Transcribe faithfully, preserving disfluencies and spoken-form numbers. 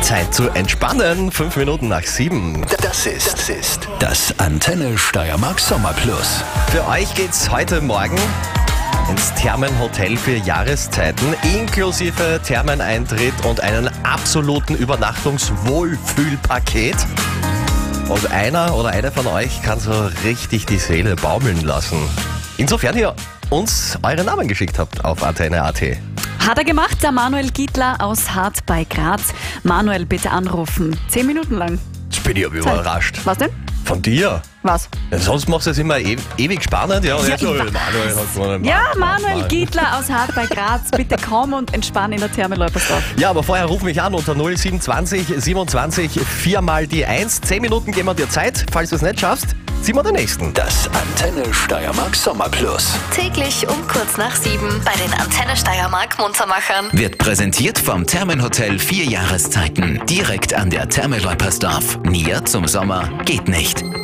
Zeit zu entspannen. Fünf Minuten nach sieben. Das ist, das ist das Antenne Steiermark Sommer Plus. Für euch geht's heute Morgen ins Thermenhotel für Jahreszeiten, inklusive Thermeneintritt und einen absoluten Übernachtungswohlfühlpaket. Und einer oder eine von euch kann so richtig die Seele baumeln lassen. Insofern ihr uns eure Namen geschickt habt auf antenne punkt at. Hat er gemacht, der Manuel Giedler aus Hart bei Graz. Manuel, bitte anrufen. Zehn Minuten lang. Jetzt bin ich aber Zeit. überrascht. Was denn? Von dir? Was? Ja, sonst machst du es immer e- ewig spannend. Ja, und Ja, jetzt so, ich Manuel hat gewonnen. Ja, Mann, Manuel Mann. Giedler aus Hart bei Graz. Bitte komm und entspann in der Therme Leupersdorf. Ja, aber vorher ruf mich an unter null sieben zwanzig siebenundzwanzig vier mal die eins. Zehn Minuten geben wir dir Zeit. Falls du es nicht schaffst, ziehen wir den nächsten. Das Antenne Steiermark Sommer Plus Täglich um kurz nach sieben bei den Antenne Steiermark Muntermachern. Wird präsentiert vom Thermenhotel vier Jahreszeiten. Direkt an der Therme Leupersdorf. Näher zum Sommer geht nicht.